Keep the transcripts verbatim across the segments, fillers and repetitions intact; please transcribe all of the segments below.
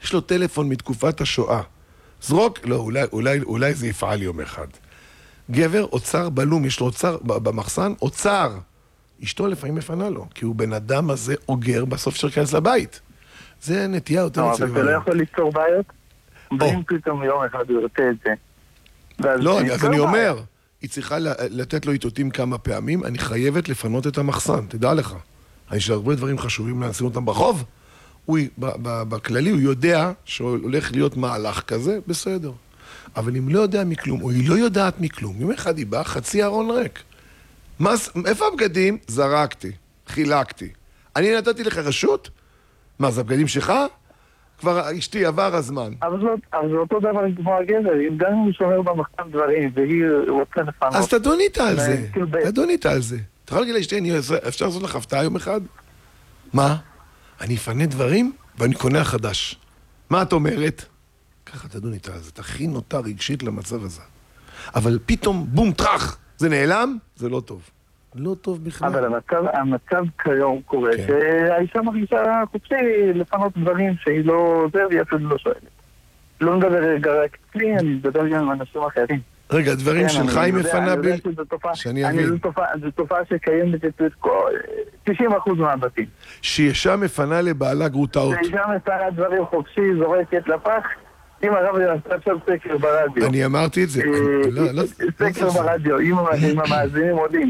יש לו טלפון מתקופת השואה. זרוק, לא, אולי, אולי, אולי זה יפעל יום אחד. גבר, אוצר בלום, יש לו אוצר במחסן, אוצר. אשתו לפעמים מפנה לו, כי הוא בן אדם הזה אוגר בסוף שרכנס לבית. זה נטייה יותר לא, אבל זה לא יכול ליצור בעיות? באים פתאום יום אחד הוא ירצה את זה. לא, אז אני אומר, היא צריכה לתת לו איתותים כמה פעמים, אני חייבת לפנות את המחסן, תדע לך. יש הרבה דברים חשובים להנשים אותם ברחוב. הוא, בכללי, הוא יודע שהולך להיות מהלך כזה, בסדר. אבל אם לא יודע מכלום, או היא לא יודעת מכלום, אם אחד היא באה, חצי ארון ריק. מה, איפה הבגדים? זרקתי, חילקתי. אני נתתי לך רשות? מה, זה הבגדים שלך? כבר אשתי עבר הזמן. אבל זה אותו דבר כמו הגבר, אם גם הוא שומר במחסן דברים, והיא רוצה לפנות. אז תדון איתה על זה, תדון איתה על זה. אתה יכול להגיד לאשתי, אפשר לעשות לך הפתעה יום אחד? מה? אני אפנה דברים ואני קונה חדש. מה את אומרת? ככה תדון איתה על זה, תכין אותה רגשית למצב הזה. אבל פתאום, בום, טרח, זה נעלם? זה לא טוב. לא טוב בכלל. אבל המצב, המצב כיום קורה, כן. שהאישה מרגישה חופשי לפנות דברים שהיא לא זה, והיא אפילו לא שואלת. לא מדבר רגע רק אצלי, אני מדבר גם עם אנשים אחרים. רגע, דברים שלך היא מפנה ב... שאני אבין. זו תופעה שקיימת את תשעים אחוז מהבתים. שאישה מפנה לבעלה גרוטאות. שאישה מפנה דברים חופשי, זורקת לפח, אם הרב יעשה עכשיו סקר ברדיו. אני אמרתי את זה. סקר ברדיו, אם המאזינים עולים.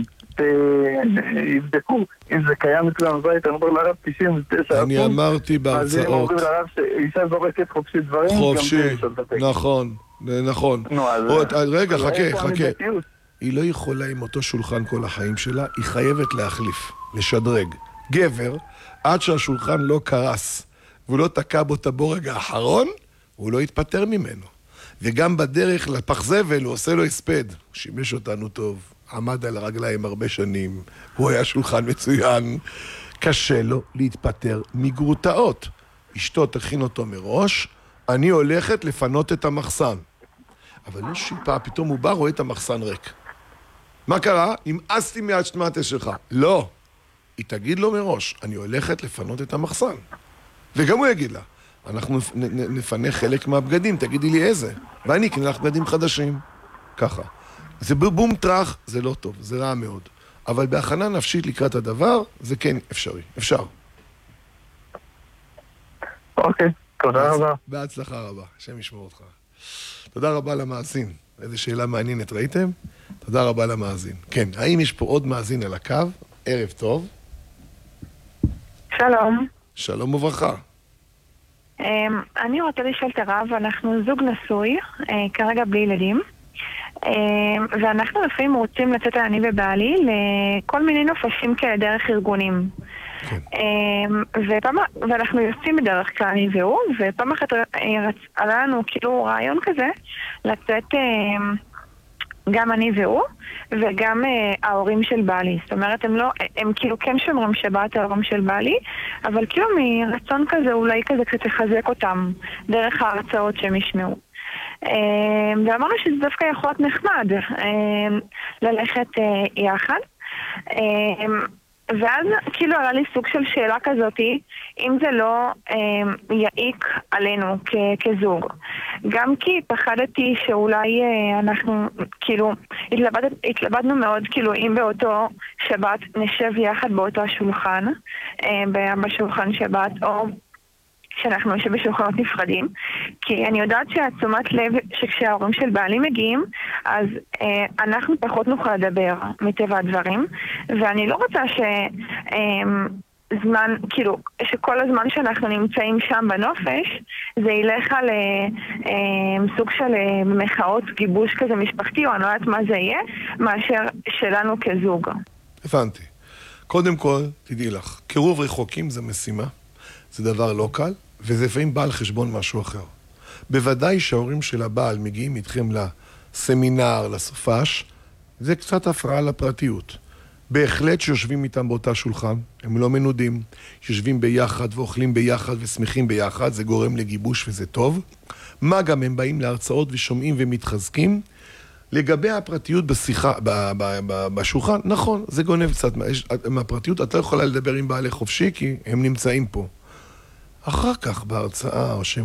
יבדקו אם זה קיים אצלנו בית, אני אומר לרב תשעים ותשע. אני אמרתי בהרצאות. אומרים לרב שאישה זורקת חופשי דברים. חופשי, נכון, נכון. רגע, חכה, חכה. היא לא יכולה עם אותו שולחן כל החיים שלה, היא חייבת להחליף, לשדרג. גבר, עד שהשולחן לא קרס, והוא לא תקע בו את הבורג האחרון, הוא לא יתפטר ממנו. וגם בדרך לפח זבל הוא עושה לו הספד. הוא שימש אותנו טוב. עמד על הרגליים הרבה שנים, הוא היה שולחן מצוין, קשה לו להתפטר מגרוטאות. אשתו תכין אותו מראש, אני הולכת לפנות את המחסן. אבל לא שיפה, פתאום הוא בא, רואה את המחסן ריק. מה קרה? נמאסתי מהשמטה שלך. לא. היא תגיד לו מראש, אני הולכת לפנות את המחסן. וגם הוא יגיד לה, אנחנו נפנה חלק מהבגדים, תגידי לי איזה. ואני אקנה לך בגדים חדשים. ככה. זה בום טרח, זה לא טוב, זה רע מאוד. אבל בהכנה נפשית לקראת הדבר, זה כן אפשרי, אפשר. אוקיי, תודה רבה. בהצלחה רבה, השם ישמור אותך. תודה רבה למאזין. איזו שאלה מעניינת, ראיתם? תודה רבה למאזין. כן, האם יש פה עוד מאזין על הקו? ערב טוב. שלום. שלום וברכה. אני רוצה לשאול את הרב, אנחנו זוג נשוי, כרגע בלי ילדים. ואנחנו לפעמים רוצים לצאת אני ובעלי לכל מיני נופשים כאלה דרך ארגונים. כן. ופעם, ואנחנו יוצאים בדרך כלל אני והוא, ופעם אחת עלה לנו כאילו רעיון כזה לצאת גם אני והוא וגם ההורים של בעלי. זאת אומרת, הם לא, הם כאילו כן שומרים שבת ההורים של בעלי, אבל כאילו מרצון כזה אולי כזה קצת לחזק אותם דרך ההרצאות שהם ישמעו. ואמרנו שזה דווקא יכול להיות נחמד ללכת יחד. ואז כאילו עלה לי סוג של שאלה כזאת, אם זה לא יעיק עלינו כזוג. גם כי פחדתי שאולי אנחנו כאילו התלבט, התלבטנו מאוד כאילו אם באותו שבת נשב יחד באותו השולחן, בשולחן שבת, או שאנחנו יושב בשולחנות נפרדים, כי אני יודעת שהתשומת לב שכשההורים של בעלי מגיעים, אז אה, אנחנו פחות נוכל לדבר מטבע הדברים, ואני לא רוצה שזמן, אה, כאילו, שכל הזמן שאנחנו נמצאים שם בנופש, זה ילך על אה, אה, סוג של אה, מחאות גיבוש כזה משפחתי, או אני לא יודעת מה זה יהיה, מאשר שלנו כזוג. הבנתי. קודם כל, תדעי לך, קירוב רחוקים זה משימה, זה דבר לא קל, וזה לפעמים בא על חשבון משהו אחר. בוודאי שההורים של הבעל מגיעים איתכם לסמינר, לסופש, זה קצת הפרעה לפרטיות. בהחלט שיושבים איתם באותה שולחן, הם לא מנודים, יושבים ביחד ואוכלים ביחד ושמחים ביחד, זה גורם לגיבוש וזה טוב. מה גם הם באים להרצאות ושומעים ומתחזקים. לגבי הפרטיות בשיחה, ב- ב- ב- בשולחן, נכון, זה גונב קצת מהפרטיות, את לא יכולה לדבר עם בעלי חופשי כי הם נמצאים פה. אחר כך בהרצאה או שהם